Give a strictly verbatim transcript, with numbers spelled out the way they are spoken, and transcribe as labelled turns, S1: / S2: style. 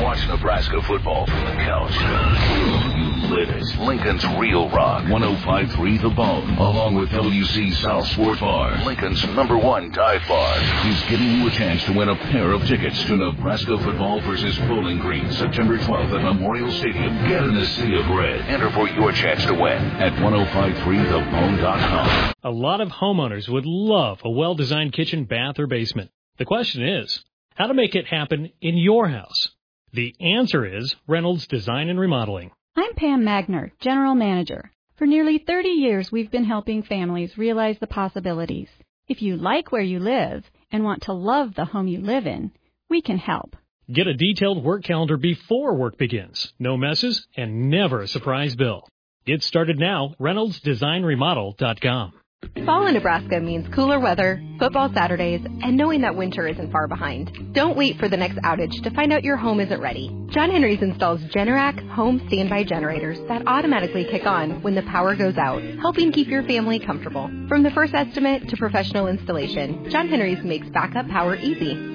S1: Watch Nebraska football from the couch. You live it. Lincoln's Real Rock. one oh five point three The Bone. Along with W C South Sport Bar. Lincoln's number one dive bar. Is giving you a chance to win a pair of tickets to Nebraska football versus Bowling Green. September twelfth at Memorial Stadium. Get in the sea of red. Enter for your chance to win at one oh five point three the bone dot com.
S2: A lot of homeowners would love a well-designed kitchen, bath, or basement. The question is, how to make it happen in your house? The answer is Reynolds Design and Remodeling.
S3: I'm Pam Magner, General Manager. For nearly thirty years, we've been helping families realize the possibilities. If you like where you live and want to love the home you live in, we can help.
S2: Get a detailed work calendar before work begins. No messes and never a surprise bill. Get started now, Reynolds Design Remodel dot com.
S4: Fall in Nebraska means cooler weather, football Saturdays, and knowing that winter isn't far behind. Don't wait for the next outage to find out your home isn't ready. John Henry's installs Generac home standby generators that automatically kick on when the power goes out, helping keep your family comfortable. From the first estimate to professional installation, John Henry's makes backup power easy.